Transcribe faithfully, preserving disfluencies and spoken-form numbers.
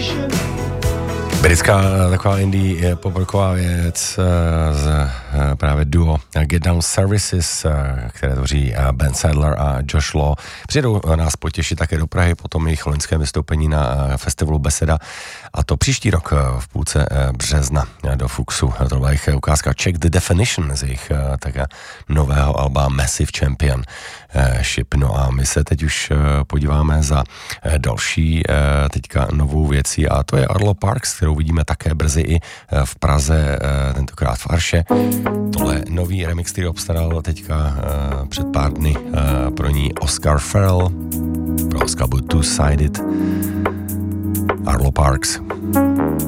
Britská taková indie poprková věc z právě duo Get Down Services, které tvoří Ben Sadler a Josh Law. Přijedou nás potěšit také do Prahy po tom jejich loňském vystoupení na festivalu Beseda, a to příští rok v půlce března do Fuxu. To byla jejich ukázka Check the Definition z jejich také nového alba Massive Championship. No a my se teď už podíváme za další teďka novou věcí, a to je Arlo Parks, kterou vidíme také brzy i v Praze, tentokrát v Arše. Tohle je nový remix, který obstaral teďka před pár dny pro ní Oscar Farrell, pro skladbu Two-Sided. Arlo Parks.